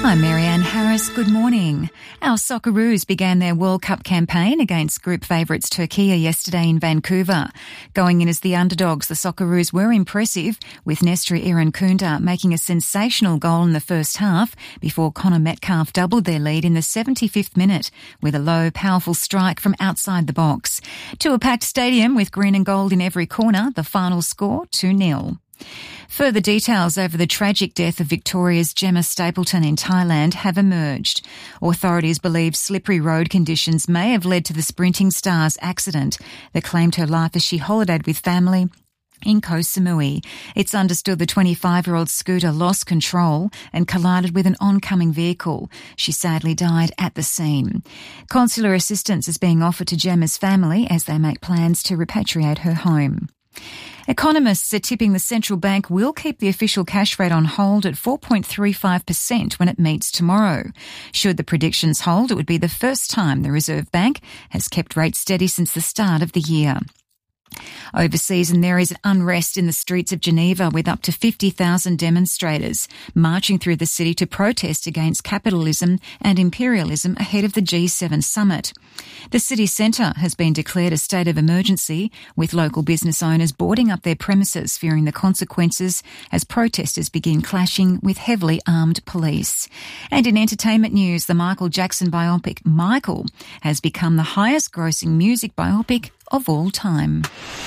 I'm Marianne Harris. Good morning. Our Socceroos began their World Cup campaign against group favourites Turkey yesterday in Vancouver. Going in as the underdogs, the Socceroos were impressive, with Nestor Irankunda making a sensational goal in the first half before Connor Metcalfe doubled their lead in the 75th minute with a low, powerful strike from outside the box. To a packed stadium with green and gold in every corner, the final score 2-0. Further details over the tragic death of Victoria's Gemma Stapleton in Thailand have emerged. Authorities believe slippery road conditions may have led to the sprinting star's accident that claimed her life as she holidayed with family in Koh Samui. It's understood the 25-year-old scooter lost control and collided with an oncoming vehicle. She sadly died at the scene. Consular assistance is being offered to Gemma's family as they make plans to repatriate her home. Economists are tipping the central bank will keep the official cash rate on hold at 4.35% when it meets tomorrow. Should the predictions hold, it would be the first time the Reserve Bank has kept rates steady since the start of the year. Overseas, and there is unrest in the streets of Geneva with up to 50,000 demonstrators marching through the city to protest against capitalism and imperialism ahead of the G7 summit. The city centre has been declared a state of emergency, with local business owners boarding up their premises fearing the consequences as protesters begin clashing with heavily armed police. And in entertainment news, the Michael Jackson biopic Michael has become the highest grossing music biopic of all time.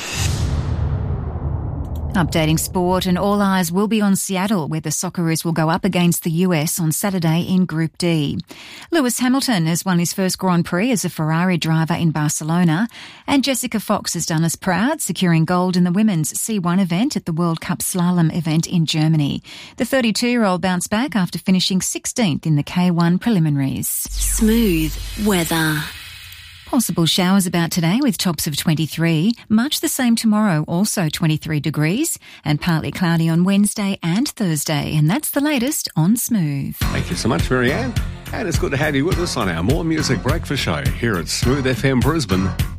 Updating sport, and all eyes will be on Seattle, where the Socceroos will go up against the US on Saturday in Group D. Lewis Hamilton has won his first Grand Prix as a Ferrari driver in Barcelona, and Jessica Fox has done us proud, securing gold in the women's C1 event at the World Cup slalom event in Germany. The 32-year-old bounced back after finishing 16th in the K1 preliminaries. Smooth weather. Possible showers about today with tops of 23. Much the same tomorrow, also 23 degrees, and partly cloudy on Wednesday and Thursday. And that's the latest on Smooth. Thank you so much, Marianne. And it's good to have you with us on our More Music Breakfast show here at Smooth FM Brisbane.